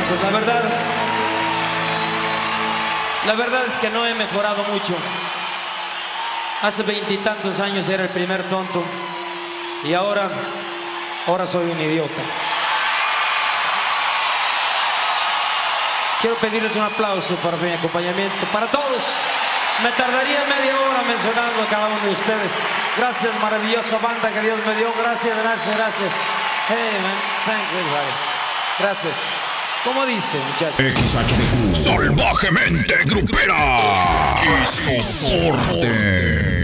Pues la verdad es que no he mejorado mucho. Hace 20 y tantos años era el primer tonto y ahora soy un idiota. Quiero pedirles un aplauso para mi acompañamiento, para todos. Me tardaría media hora mencionando a cada uno de ustedes. Gracias, maravillosa banda que Dios me dio. Gracias. Hey, man. Thanks, everybody. Gracias. ¿Cómo dice, muchachos? XHDQ, salvajemente grupera y soporte.